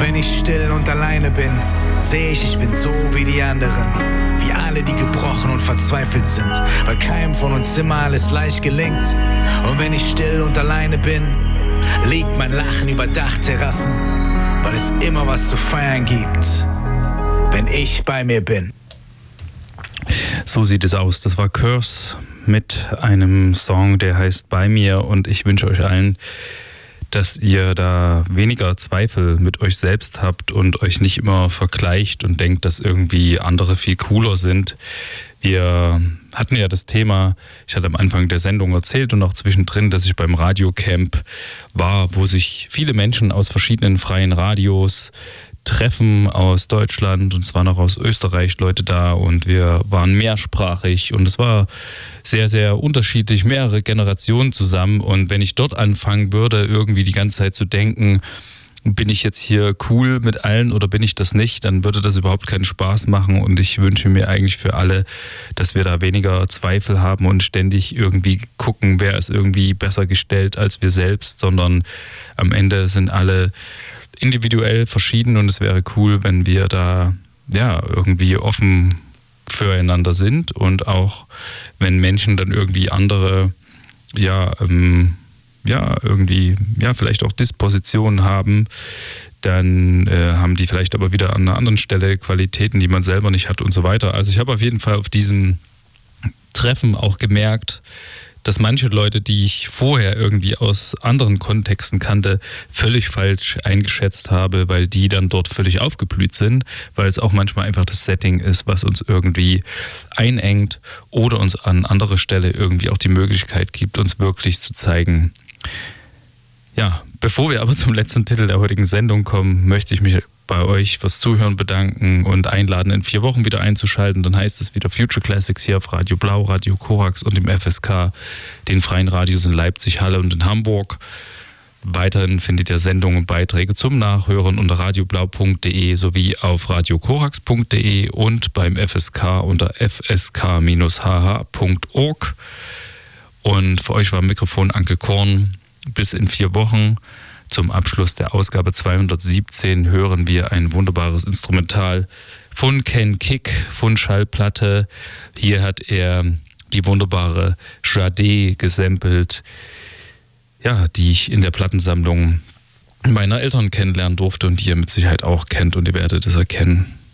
wenn ich still und alleine bin, sehe ich bin so wie die anderen. Wie alle, die gebrochen und verzweifelt sind, weil keinem von uns immer alles leicht gelingt. Und wenn ich still und alleine bin, liegt mein Lachen über Dachterrassen, weil es immer was zu feiern gibt, wenn ich bei mir bin. So sieht es aus. Das war Curse mit einem Song, der heißt Bei mir, und ich wünsche euch allen, dass ihr da weniger Zweifel mit euch selbst habt und euch nicht immer vergleicht und denkt, dass irgendwie andere viel cooler sind. Wir hatten ja das Thema, ich hatte am Anfang der Sendung erzählt und auch zwischendrin, dass ich beim Radiocamp war, wo sich viele Menschen aus verschiedenen freien Radios treffen aus Deutschland, und es waren auch aus Österreich Leute da, und wir waren mehrsprachig und es war sehr, sehr unterschiedlich, mehrere Generationen zusammen. Und wenn ich dort anfangen würde, irgendwie die ganze Zeit zu denken, bin ich jetzt hier cool mit allen oder bin ich das nicht, dann würde das überhaupt keinen Spaß machen. Und ich wünsche mir eigentlich für alle, dass wir da weniger Zweifel haben und ständig irgendwie gucken, wer ist irgendwie besser gestellt als wir selbst, sondern am Ende sind alle individuell verschieden, und es wäre cool, wenn wir da ja irgendwie offen füreinander sind, und auch wenn Menschen dann irgendwie andere vielleicht auch Dispositionen haben, dann haben die vielleicht aber wieder an einer anderen Stelle Qualitäten, die man selber nicht hat und so weiter. Also ich habe auf jeden Fall auf diesem Treffen auch gemerkt, dass manche Leute, die ich vorher irgendwie aus anderen Kontexten kannte, völlig falsch eingeschätzt habe, weil die dann dort völlig aufgeblüht sind, weil es auch manchmal einfach das Setting ist, was uns irgendwie einengt oder uns an anderer Stelle irgendwie auch die Möglichkeit gibt, uns wirklich zu zeigen. Ja, bevor wir aber zum letzten Titel der heutigen Sendung kommen, möchte ich mich bei euch fürs Zuhören bedanken und einladen, in 4 Wochen wieder einzuschalten. Dann heißt es wieder Future Classics hier auf Radio Blau, Radio Korax und im FSK, den freien Radios in Leipzig, Halle und in Hamburg. Weiterhin findet ihr Sendungen und Beiträge zum Nachhören unter radioblau.de sowie auf radiokorax.de und beim FSK unter fsk-hh.org. Und für euch war am Mikrofon Anke Korn. Bis in 4 Wochen. Zum Abschluss der Ausgabe 217 hören wir ein wunderbares Instrumental von Ken Kick von Schallplatte. Hier hat er die wunderbare Jade gesampelt, ja, die ich in der Plattensammlung meiner Eltern kennenlernen durfte und die ihr mit Sicherheit auch kennt, und ihr werdet es erkennen.